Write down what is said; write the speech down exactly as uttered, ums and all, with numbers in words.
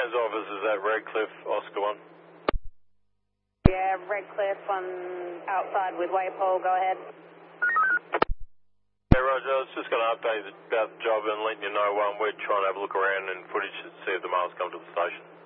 Cairns office is at Redcliffe, Oscar one. Yeah, Redcliffe on outside with Waypole, go ahead. Hey Roger, I was just going to update about the job and letting you know um, we're trying to have a look around and footage to see if the mail's come to the station.